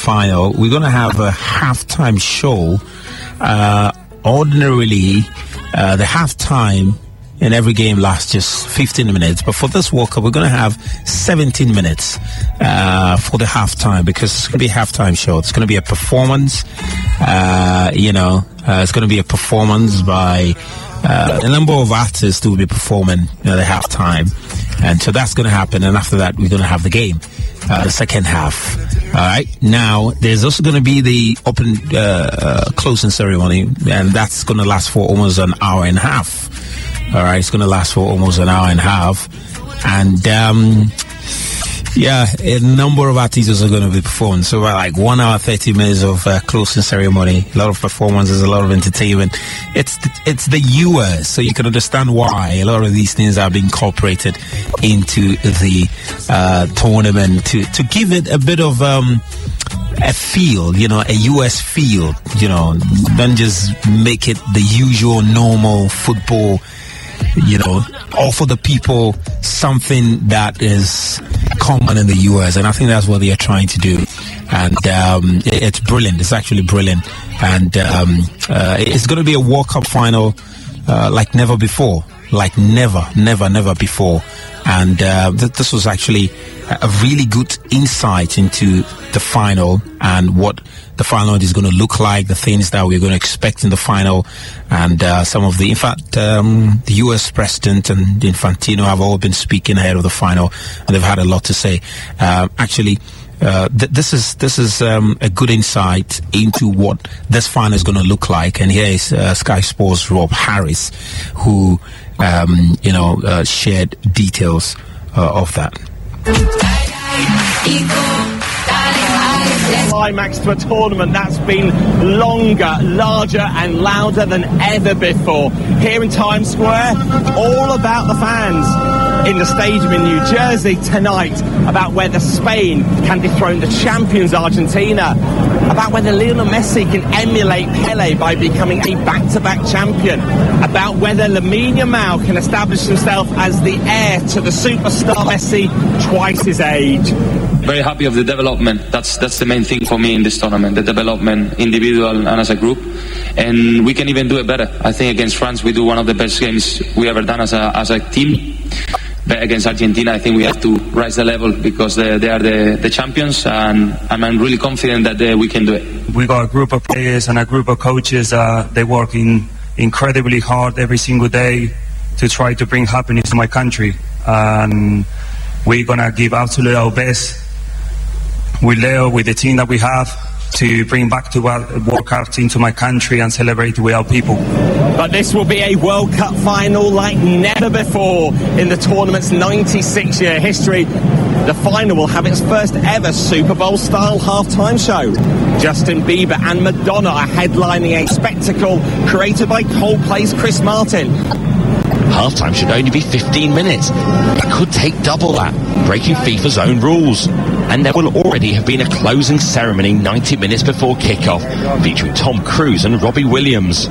final, we're going to have a halftime show. Ordinarily, the halftime in every game lasts just 15 minutes, but for this World Cup, we're going to have 17 minutes for the halftime, because it's going to be a halftime show. It's going to be a performance. It's going to be a performance by a number of artists who will be performing the halftime, and so that's going to happen. And after that, we're going to have the game, the second half. All right. Now, there's also going to be the open closing ceremony, and that's going to last for almost an hour and a half. All right, it's going to last for almost an hour and a half, and a number of artists are going to be performing. So about like 1 hour 30 minutes of closing ceremony, a lot of performances, a lot of entertainment. It's the US, so you can understand why a lot of these things are being incorporated into the tournament to give it a bit of a feel, a US feel. Don't just make it the usual normal football. Offer the people something that is common in the US, and I think that's what they are trying to do. And it's brilliant. It's actually brilliant, and it's going to be a World Cup final like never before, never before. And this was actually a really good insight into the final and what the final is going to look like, the things that we're going to expect in the final, and the US president and Infantino have all been speaking ahead of the final, and they've had a lot to say. This is a good insight into what this final is going to look like. And here is Sky Sports' Rob Harris, who shared details of that. Climax to a tournament that's been longer, larger and louder than ever before. Here in Times Square, all about the fans in the stadium in New Jersey tonight, about whether Spain can dethrone the champions Argentina, about whether Lionel Messi can emulate Pele by becoming a back-to-back champion, about whether Lamine Yamal can establish himself as the heir to the superstar Messi, twice his age. Very happy of the development. That's the main thing for me in this tournament, the development, individual and as a group. And we can even do it better. I think against France we do one of the best games we ever done as a team. But against Argentina, I think we have to rise the level because they are the champions, and I'm really confident that we can do it. We got a group of players and a group of coaches. They work incredibly hard every single day to try to bring happiness to my country. And we're going to give absolutely our best with Leo, with the team that we have, to bring back to World Cup into my country and celebrate with our people. But this will be a World Cup final like never before in the tournament's 96-year history. The final will have its first ever Super Bowl-style halftime show. Justin Bieber and Madonna are headlining a spectacle created by Coldplay's Chris Martin. Halftime should only be 15 minutes. It could take double that, breaking FIFA's own rules. And there will already have been a closing ceremony 90 minutes before kickoff, featuring Tom Cruise and Robbie Williams.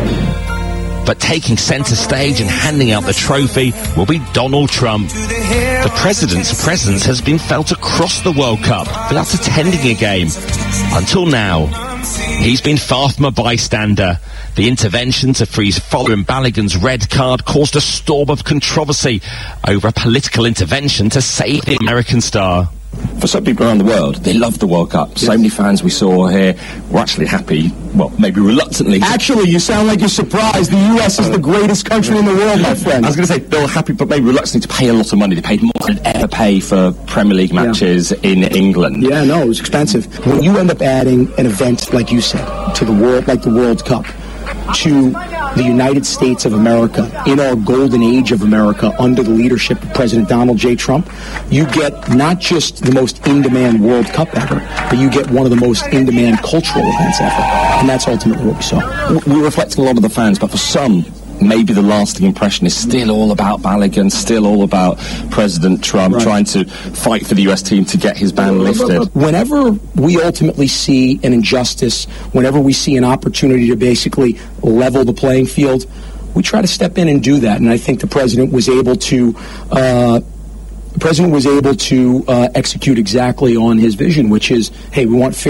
But taking centre stage and handing out the trophy will be Donald Trump. The president's presence has been felt across the World Cup without attending a game. Until now, he's been far from a bystander. The intervention to freeze following Balogun's red card caused a storm of controversy over a political intervention to save the American star. For some people around the world, they love the World Cup. So many fans we saw here were actually happy, well, maybe reluctantly. Actually, you sound like you're surprised. The U.S. is the greatest country in the world, my friend. I was going to say, they were happy, but maybe reluctantly to pay a lot of money. They paid more than ever pay for Premier League matches in England. Yeah, no, it was expensive. When you end up adding an event, like you said, to the world, like the World Cup, to the United States of America, in our golden age of America, under the leadership of President Donald J. Trump, you get not just the most in-demand World Cup ever, but you get one of the most in-demand cultural events ever. And that's ultimately what we saw. We're reflecting a lot of the fans, but for some, maybe the lasting impression is still all about Balogun, still all about President Trump trying to fight for the US team to get his ban lifted. Whenever we ultimately see an injustice, whenever we see an opportunity to basically level the playing field, we try to step in and do that. And I think the president was able to execute exactly on his vision, which is, hey, we want fair